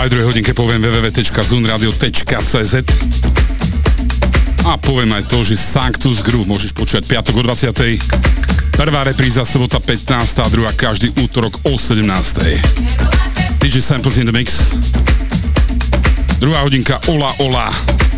Aj v druhej hodinke poviem www.zunradio.cz a poviem aj to, že Sanctus Groove môžeš počúvať piatok o 20. Prvá repríza sobota 15. a druhá každý útorok o 17. DJ Samples in the Mix. Druhá hodinka Ola Ola.